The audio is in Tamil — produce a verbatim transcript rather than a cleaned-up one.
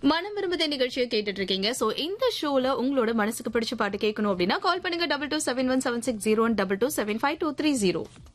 மனம் விரும்புதே நிகழ்ச்சியை கேட்டுட்டு இருக்கீங்க. சோ இந்த ஷோல உங்களோட மனசுக்கு பிடிச்ச பாட்டு கேட்கணும் அப்படின்னா கால் பண்ணுங்க double two seven one seven six zero one double two seven five two three zero.